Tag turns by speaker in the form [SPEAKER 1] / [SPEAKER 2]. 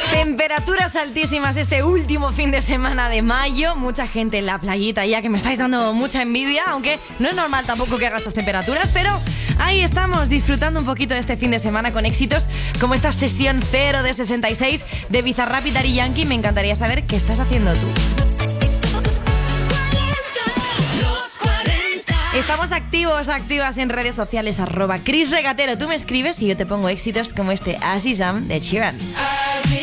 [SPEAKER 1] Temperaturas altísimas este último fin de semana de mayo. Mucha gente en la playita ya, que me estáis dando mucha envidia, aunque no es normal tampoco que haga estas temperaturas, pero ahí estamos disfrutando un poquito de este fin de semana con éxitos como esta sesión 0 de 66 de Bizarrap y Daddy Yankee. Me encantaría saber qué estás haciendo tú. Estamos activas en redes sociales, @ChrisRegatero. Tú me escribes y yo te pongo éxitos como este Azizam de Sheeran.